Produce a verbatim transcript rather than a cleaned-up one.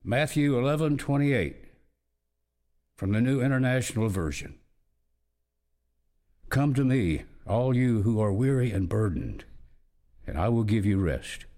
Matthew eleven twenty-eight from the New International Version. Come to me, all you who are weary and burdened, and I will give you rest.